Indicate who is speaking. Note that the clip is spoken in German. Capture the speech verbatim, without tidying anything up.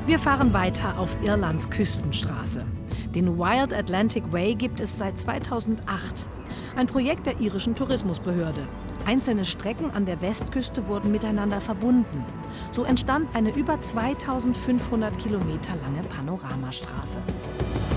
Speaker 1: Wir fahren weiter auf Irlands Küstenstraße. Den Wild Atlantic Way gibt es seit zweitausendacht. Ein Projekt der irischen Tourismusbehörde. Einzelne Strecken an der Westküste wurden miteinander verbunden. So entstand eine über zweitausendfünfhundert Kilometer lange Panoramastraße.